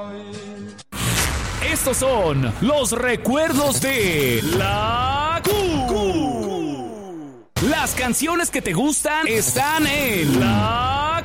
Estos son los recuerdos de la Q. Las canciones que te gustan están en la